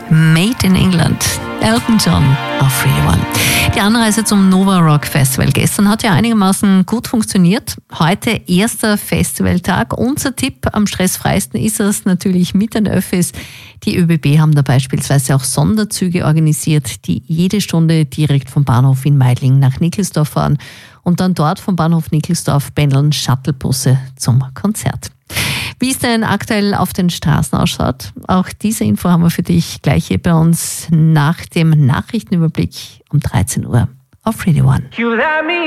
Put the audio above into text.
Made in England. Elton John auf Radio One. Die Anreise zum Nova Rock Festival gestern hat ja einigermaßen gut funktioniert. Heute erster Festivaltag. Unser Tipp, am stressfreisten ist es natürlich mit den Öffis. Die ÖBB haben da beispielsweise auch Sonderzüge organisiert, die jede Stunde direkt vom Bahnhof in Meidling nach Nickelsdorf fahren und dann dort vom Bahnhof Nickelsdorf pendeln Shuttlebusse zum Konzert. Wie es denn aktuell auf den Straßen ausschaut, auch diese Info haben wir für dich gleich hier bei uns nach dem Nachrichtenüberblick um 13 Uhr auf Radio One.